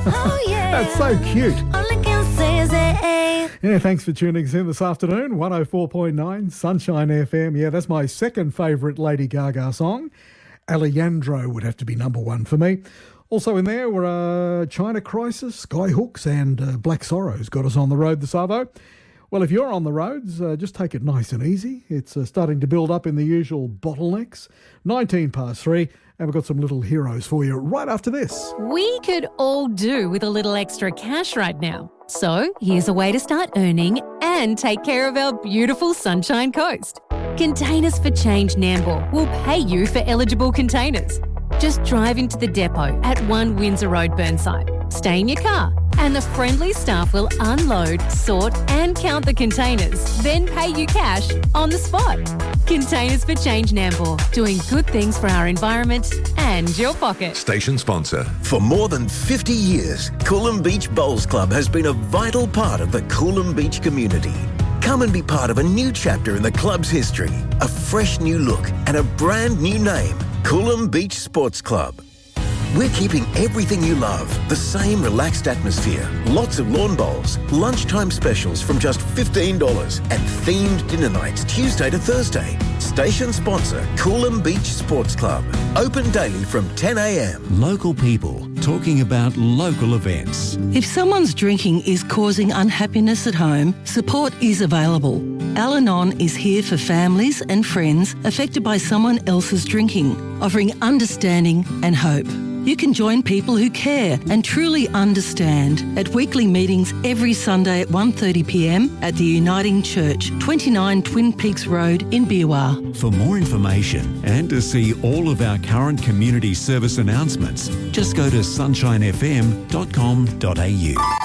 Oh, yeah. That's so cute. All I can say is hey. Yeah, thanks for tuning us in this afternoon. 104.9 Sunshine FM. Yeah, that's my second favourite Lady Gaga song. Alejandro would have to be number one for me. Also in there were China Crisis, Skyhooks and Black Sorrows got us on the road this arvo. Well, if you're on the roads, just take it nice and easy. It's starting to build up in the usual bottlenecks. 19 past 3, and we've got some little heroes for you right after this. We could all do with a little extra cash right now. So here's a way to start earning and take care of our beautiful Sunshine Coast. Containers for Change Nambour will pay you for eligible containers. Just drive into the depot at 1 Windsor Road, Burnside. Stay in your car and the friendly staff will unload, sort and count the containers, then pay you cash on the spot. Containers for Change Nambour, doing good things for our environment and your pocket. Station sponsor. For more than 50 years, Coolum Beach Bowls Club has been a vital part of the Coolum Beach community. Come and be part of a new chapter in the club's history, a fresh new look and a brand new name, Coolum Beach Sports Club. We're keeping everything you love, the same relaxed atmosphere, lots of lawn bowls, lunchtime specials from just $15 and themed dinner nights Tuesday to Thursday. Station sponsor, Coolum Beach Sports Club. Open daily from 10 a.m. Local people talking about local events. If someone's drinking is causing unhappiness at home, support is available. Al-Anon is here for families and friends affected by someone else's drinking, offering understanding and hope. You can join people who care and truly understand at weekly meetings every Sunday at 1:30pm at the Uniting Church, 29 Twin Peaks Road in Beerwah. For more information and to see all of our current community service announcements, just go to sunshinefm.com.au.